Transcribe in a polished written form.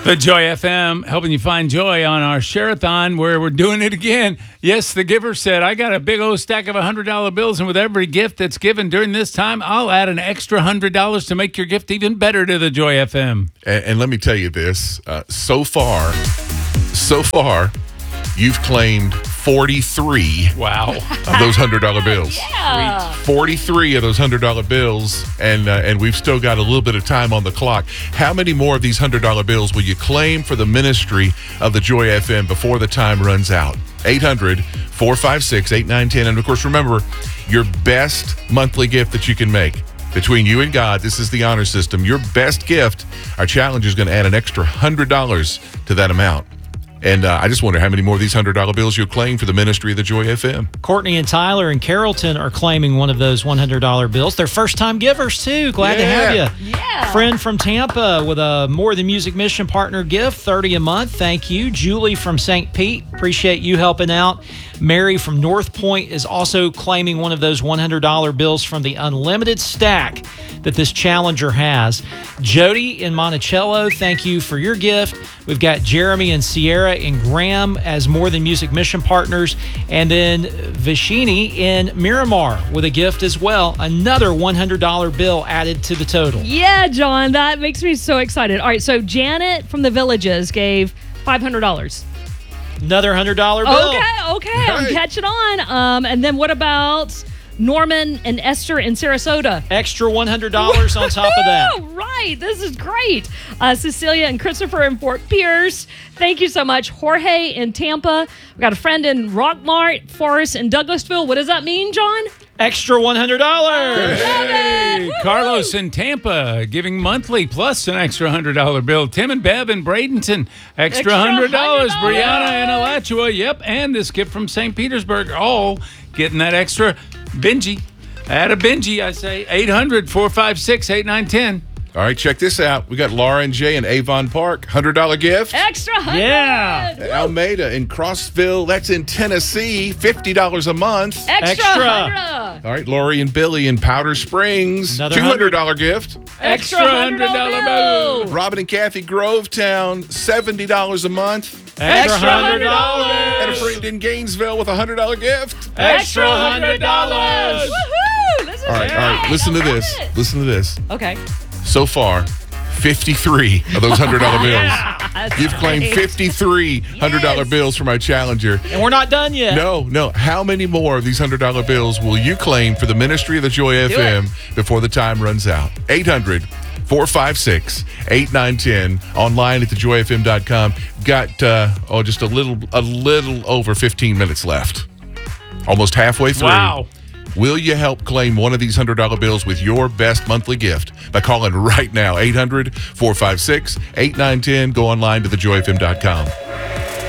The Joy FM helping you find joy on our Share-a-thon where we're doing it again. Yes, the giver said, I got a big old stack of $100 bills, and with every gift that's given during this time, I'll add an extra $100 to make your gift even better to the Joy FM. And let me tell you this, so far, you've claimed 43 Wow. of those $100 bills. Yeah. 43 of those $100 bills, and we've still got a little bit of time on the clock. How many more of these $100 bills will you claim for the ministry of the Joy FM before the time runs out? 800-456-8910. And, of course, remember, your best monthly gift that you can make between you and God, this is the honor system. Your best gift, our challenge is going to add an extra $100 to that amount. And I just wonder how many more of these $100 bills you'll claim for the ministry of the Joy FM. Courtney and Tyler in Carrollton are claiming one of those $100 bills. They're first-time givers, too. Glad to have you. Yeah. Friend from Tampa with a More Than Music Mission Partner gift, $30 a month. Thank you. Julie from St. Pete, appreciate you helping out. Mary from North Point is also claiming one of those $100 bills from the unlimited stack that this challenger has. Jody in Monticello, thank you for your gift. We've got Jeremy and Sierra and Graham as More Than Music Mission Partners. And then Vishini in Miramar with a gift as well. Another $100 bill added to the total. Yeah, John, that makes me so excited. All right, so Janet from the Villages gave $500. Another $100 bill. Okay, I'm catching on. And then what about Norman and Esther in Sarasota? Extra $100 on top of that. Right, this is great. Cecilia and Christopher in Fort Pierce, thank you so much. Jorge in Tampa. We got a friend in Rockmart, Forest in Douglasville. What does that mean, John? Extra $100. Hey, Carlos in Tampa giving monthly plus an extra $100 bill. Tim and Bev in Bradenton, extra $100. Brianna in Alachua, yep, and this gift from St. Petersburg, all getting that extra. Benji, add a Benji, I say, 800-456-8910. All right, check this out. We got Laura and Jay in Avon Park, $100 gift. Extra $100. Yeah. Almeida in Crossville, that's in Tennessee, $50 a month. Extra $100. All right, Lori and Billy in Powder Springs, Another $200 gift. Extra $100 bill. Robin and Kathy Grovetown, $70 a month. Extra And a $100. friend in Gainesville with a $100 gift. Extra $100. Woohoo! This is All right, listen to this. Listen to this. Okay. So far, 53 of those $100 bills. You've claimed 53 $100 bills from our challenger. And we're not done yet. No. How many more of these $100 bills will you claim for the ministry of the Joy FM before the time runs out? 800-456-8910. Online at thejoyfm.com. Got just a little over 15 minutes left. Almost halfway through. Wow. Will you help claim one of these $100 bills with your best monthly gift by calling right now? 800-456-8910. Go online to thejoyfm.com.